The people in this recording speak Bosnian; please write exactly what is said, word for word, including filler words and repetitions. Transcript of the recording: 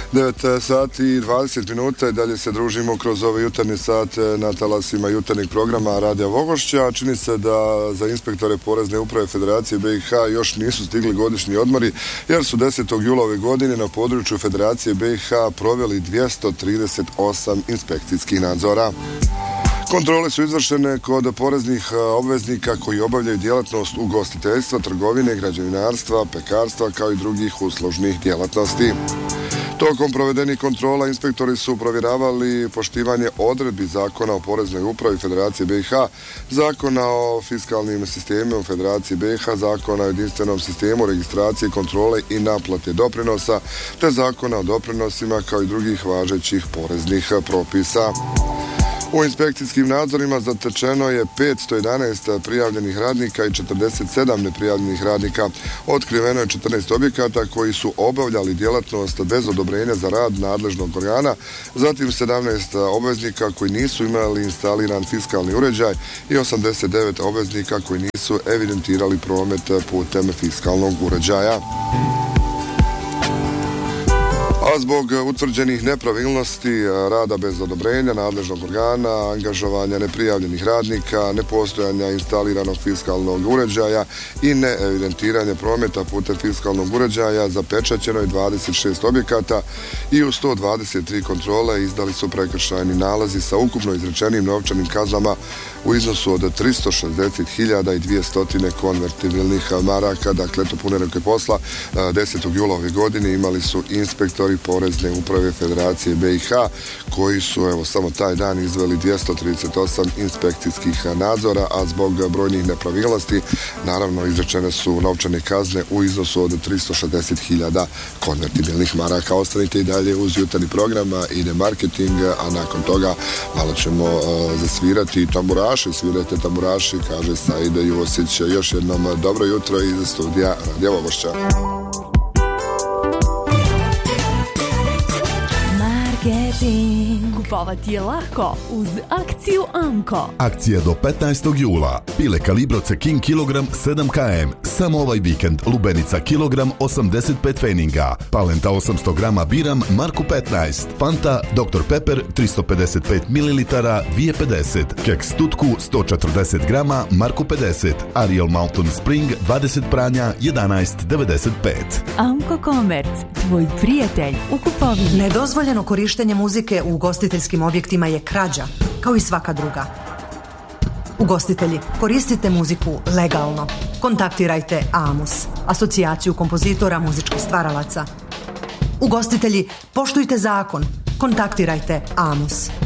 devet sati i dvadeset minuta i dalje se družimo kroz ovaj jutarnji sat na talasima jutarnjeg programa Radija Vogošća. Čini se da za inspektore Porezne uprave Federacije B i H još nisu stigli godišnji odmori, jer su desetog jula ove godine na području Federacije B i H proveli dvjesto trideset osam inspekcijskih nadzora. Kontrole su izvršene kod poreznih obveznika koji obavljaju djelatnost ugostiteljstva, trgovine, građevinarstva, pekarstva kao i drugih uslužnih djelatnosti. Tokom provedenih kontrola inspektori su provjeravali poštivanje odredbi Zakona o Poreznoj upravi Federacije B i H, Zakona o fiskalnim sistemima u Federaciji B i H, Zakona o jedinstvenom sistemu registracije, kontrole i naplate doprinosa, te Zakona o doprinosima kao i drugih važećih poreznih propisa. U inspekcijskim nadzorima zatečeno je petsto jedanaest prijavljenih radnika i četrdeset sedam neprijavljenih radnika. Otkriveno je četrnaest objekata koji su obavljali djelatnost bez odobrenja za rad nadležnog organa, zatim sedamnaest obveznika koji nisu imali instaliran fiskalni uređaj i osamdeset devet obveznika koji nisu evidentirali promet putem fiskalnog uređaja. A zbog utvrđenih nepravilnosti, rada bez odobrenja nadležnog organa, angažovanja neprijavljenih radnika, nepostojanja instaliranog fiskalnog uređaja i neevidentiranja prometa putem fiskalnog uređaja zapečaćeno je dvadeset šest objekata i u sto dvadeset tri kontrole izdali su prekršajni nalazi sa ukupno izrečenim novčanim kaznama u iznosu od tristo šezdeset hiljada i dvjesto konvertibilnih maraka. Dakle, to pune ruke posla. desetog jula ove godine imali su inspektori Porezne uprave Federacije B i H koji su evo samo taj dan izveli dvjesto trideset osam inspekcijskih nadzora, a zbog brojnih nepravilnosti naravno izrečene su novčane kazne u iznosu od tristo šezdeset hiljada konvertibilnih maraka. Ostanite i dalje uz jutarnji program, ide marketing, a nakon toga malo ćemo uh, zasvirati tamburaši, svirajte tamburaši, kaže Saida Josić. Još jednom dobro jutro iz studija Radija Vogošća. Kupovati je lako uz akciju Amko. Akcija do petnaestog jula. Pile Kalibroce King kilogram sedam kilograma. Samo ovaj vikend Lubenica kilogram osamdeset pet pfenninga. Palenta osamsto grama Biram Marku petnaest. Fanta doktor Pepper tristo pedeset pet mililitara dvije pedeset. Keks Tutku sto četrdeset grama Marku pedeset. Ariel Mountain Spring dvadeset pranja jedanaest devedeset pet. Amko Komerc, tvoj prijatelj u kupovini. Nedozvoljeno korištenje muzike u ugostiteljskim objektima je krađa, kao i svaka druga. Ugostitelji, koristite muziku legalno. Kontaktirajte AMUS, asocijaciju kompozitora muzičkih stvaralaca. Ugostitelji, poštujte zakon. Kontaktirajte AMUS.